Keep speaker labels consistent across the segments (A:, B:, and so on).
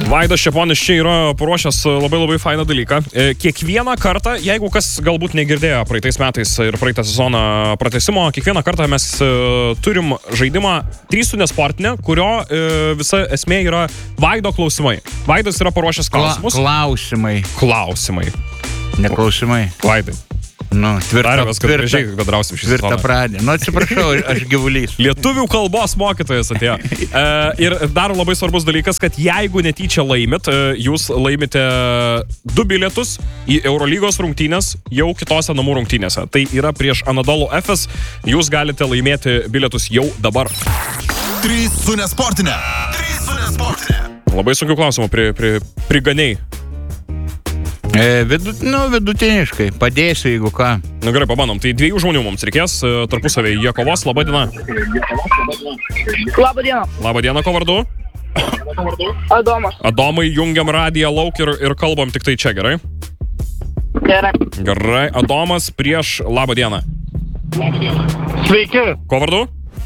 A: Vaidas Čeponis čia yra paruošęs labai fainą dalyką. Kiekvieną kartą, jeigu kas galbūt negirdėjo praeitais metais ir praeitą sezoną pratęsimo, kiekvieną kartą mes turim žaidimą 3 su nesportinė, kurio visa esmė yra Vaido klausimai. Vaidas yra paruošęs klausimus. Klausimai.
B: Ne klausimai.
A: Vaidai.
B: Tvirtą pradį. Atsiprašau, aš gyvulys.
A: Lietuvių kalbos mokytojas atėjo. Ir dar labai svarbus dalykas, kad jeigu netyčia laimit, jūs laimite 2 bilietus į Eurolygos rungtynės jau kitose namų rungtynėse. Tai yra prieš Anadolu Efes. Jūs galite laimėti bilietus jau dabar.
C: 3 su nesportinė.
A: Labai sunkių klausimų priganiai.
B: Vidutiniškai. Padėsiu, jeigu ką.
A: Gerai, pabandom. Tai 2 žmonių mums reikės tarpusavėje. Jie kovos. Labadiena. Labadiena, ko vardu?
D: Adomas.
A: Adomai, jungiam radiją lauk ir kalbam tik tai čia, gerai? Gerai. Adomas prieš Labadieną.
E: Sveiki.
A: Ko vardu?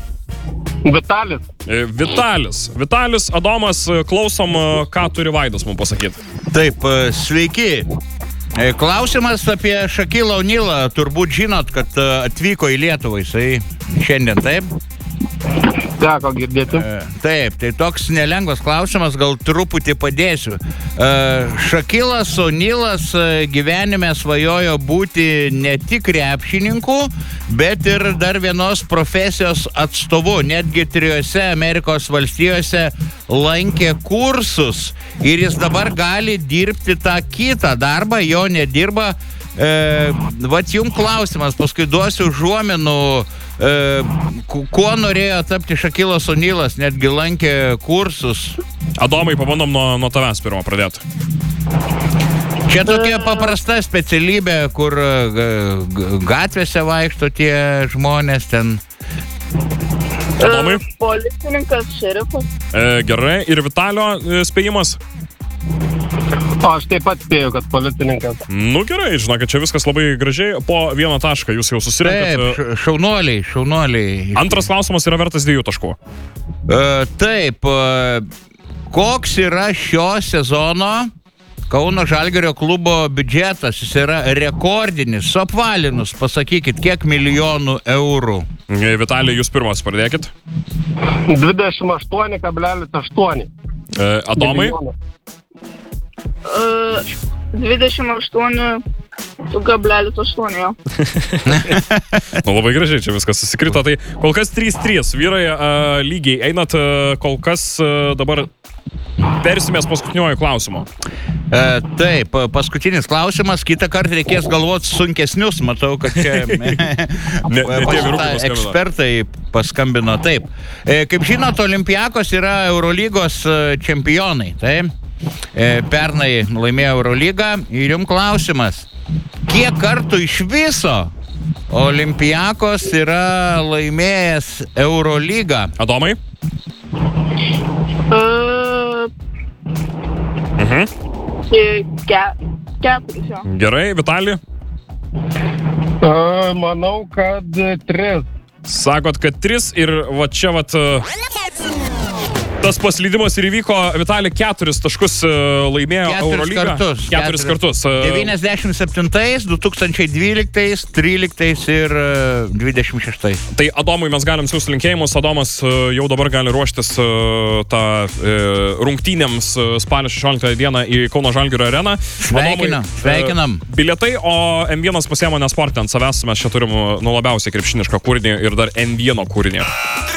A: Vitalis, Adomas, klausom, ką turi Vaidas mums pasakyti.
B: Taip, sveiki. Klausimas apie Šakilą O'Nealą. Turbūt žinot, kad atvyko į Lietuvą jisai šiandien, taip?
E: Teko girdėti.
B: Taip, tai toks nelengvas klausimas, gal truputį padėsiu. Šakilas O'Nealas gyvenime svajojo būti ne tik krepšininku, bet ir dar vienos profesijos atstovu. Netgi 3 Amerikos valstijose lankė kursus ir jis dabar gali dirbti tą kitą darbą, jo nedirba. Vat jums klausimas, paskui duosiu užuominų, kuo norėjo tapti Šakilas O'Nealas, netgi lankė kursus.
A: Adomai, pabandom nuo tavęs pirmo pradėti.
B: Čia tokia paprasta specialybė, kur gatvėse vaikšto tie žmonės ten.
A: Adomai?
D: Policininkas, šerifas.
A: Gerai, ir Vitalio spėjimas?
E: Aš taip pat spėjau, kad policininkas.
A: Gerai, žinok, čia viskas labai gražiai. Po 1 tašką jūs jau susirinkat.
B: Taip, šaunuoliai.
A: Antras klausimas yra vertas 2 taškų.
B: Taip, koks yra šio sezono Kauno Žalgirio klubo biudžetas? Jis yra rekordinis, suapvalinus, pasakykit, kiek milijonų eurų?
A: Vitalij, jūs pirmas pradėkit.
E: 28,8.
A: Adomai?
D: 28,8 jo.
A: Labai gražiai čia viskas susikrito. Tai kol kas 3-3. Vyrai lygiai einat, kol kas dabar persimės paskutiniuoju klausimu.
B: Taip, paskutinis klausimas. Kitą kartą reikės galvoti sunkesnius. Matau, kad čia ekspertai paskambino. Taip. Kaip žinot, Olympiakos yra Eurolygos čempionai. Taip. Pernai laimėjo Eurolygą ir jums klausimas, kiek kartų iš viso Olympiakos yra laimėjęs Eurolygą?
A: Adomai?
D: 4 jo.
A: Gerai, Vitalij?
E: Manau, kad 3.
A: Sakot, kad 3 ir va čia tas paslydimas ir įvyko. Vitalij 4 taškus laimėjo Eurolygą. 4 kartus.
B: 97, 2012, 13 ir 26.
A: Tai Adomui mes galim siųsti linkėjimus. Adomas jau dabar gali ruoštis rungtynėms spalio 16 dieną į Kauno Žalgirio areną.
B: Sveikinam.
A: Bilietai, o M1 pasiemo nesportį ant savęs. Mes čia turim labiausiai krepšinišką kūrinį ir dar M1 kūrinį.